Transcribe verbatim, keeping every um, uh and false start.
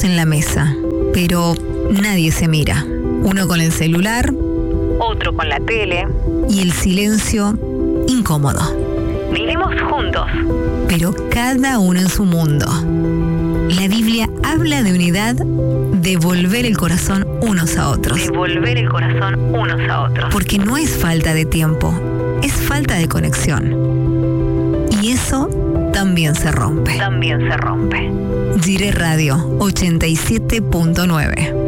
sentados en la mesa, pero nadie se mira. Uno con el celular, otro con la tele, y el silencio incómodo. Vivimos juntos, pero cada uno en su mundo. La Biblia habla de unidad, de volver el corazón unos a otros. De volver el corazón unos a otros. Porque no es falta de tiempo, es falta de conexión. Y eso también se rompe. También se rompe. Gire Radio ochenta y siete punto nueve.